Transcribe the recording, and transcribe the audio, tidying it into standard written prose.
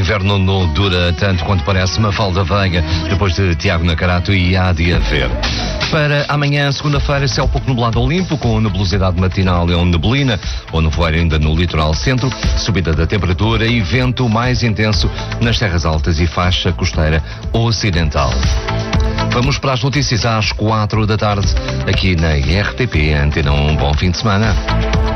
inverno não dura tanto quanto parece. Mafalda Veiga, depois de Tiago Nacarato, e há de haver. Para amanhã, segunda-feira, céu pouco nublado ou limpo, com nebulosidade matinal ou neblina, ou nevoeiro ainda no litoral centro, subida da temperatura e vento mais intenso nas terras altas e faixa costeira ocidental. Vamos para as notícias às 4 da tarde, aqui na RTP Antena. Um bom fim de semana.